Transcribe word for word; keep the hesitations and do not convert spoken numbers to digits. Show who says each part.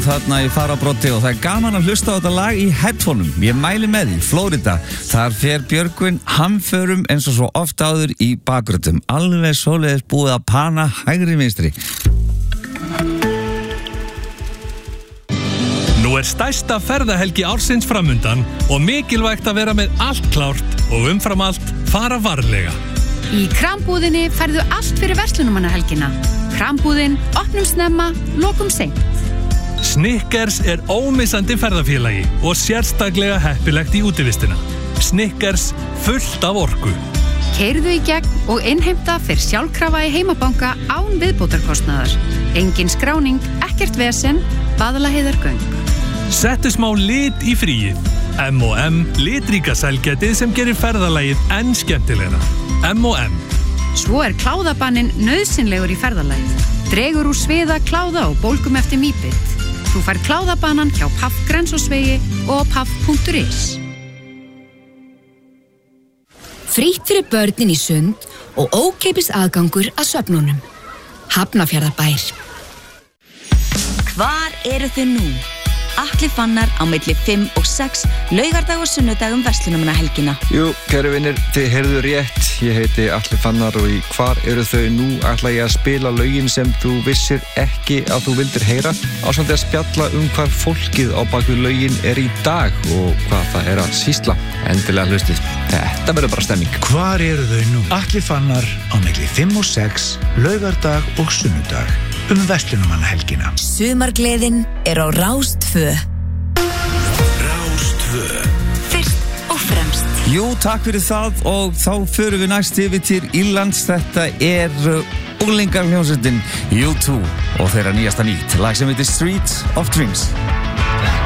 Speaker 1: Þarna í farabrotti og það er gaman að hlusta á þetta lag í headphoneum. Ég mæli með því, Florida. Þar fer Björgvin hamförum eins og svo oft áður í bakgröndum. Alveg svoleiðis búið að pana hægri vinstri.
Speaker 2: Nú er stærsta ferðahelgi ársins framundan og mikilvægt að vera með allt klárt og umfram allt fara varlega.
Speaker 3: Í Krambúðinni færðu allt fyrir verslunarmannahelgina. Krambúðin, opnum snemma, lokum seint.
Speaker 2: Snickers er ómissandi ferðafélagi og sérstaklega heppilegt í útivistina. Snickers fullt af orku.
Speaker 3: Keyrðu í gegn og innheimta fyrir sjálfkrafa í heimabanka án viðbótarkostnaðar. Engin skráning, ekkert vesen, Vaðlaheiðargöng.
Speaker 2: Settu smá lit í fríið. M og M litríka sælgætið sem gerir ferðalagið enn skemmtilegra. M og M.
Speaker 3: Svo er kláðabanninn nauðsynlegur í ferðalagið. Dregur úr sviða, kláða og bólgum eftir mýbit. Þú fær kláðabanan hjá Paff Grensásvegi og paff punktur is.
Speaker 4: Frítt fyrir börnin í sund og ókeypis aðgangur að svefnunum. Hafnarfjarðarbær.
Speaker 5: Hvar eru þau nú? Atli Fannar á milli fimm og sex, laugardag og sunnudag um verslunarmannahelgina.
Speaker 6: Jú, kæru vinir, þið heyrðu rétt. Ég heiti Atli Fannar og í Hvar eru þau nú ætla ég að spila lögin sem þú vissir ekki að þú vildir heyra, ásamt að spjalla um hvar fólkið á baku lögin er í dag og hvað það er að sýsla. Endilega hlustið. Þetta verður bara stemming.
Speaker 7: Hvar eru þau nú? Atli Fannar á milli fimm og sex, laugardag og sunnudag um verslunarmannahelgina.
Speaker 4: Sumargleðin er á Rás tvö.
Speaker 7: Rás tvö.
Speaker 4: Fyrst og fremst.
Speaker 1: Jú, takk fyrir það og þá förum við næst yfir til Írlands. Þetta er unglingarhljómsveitin U two og þeirra nýjasta nýtt lag sem heitir Street of Dreams.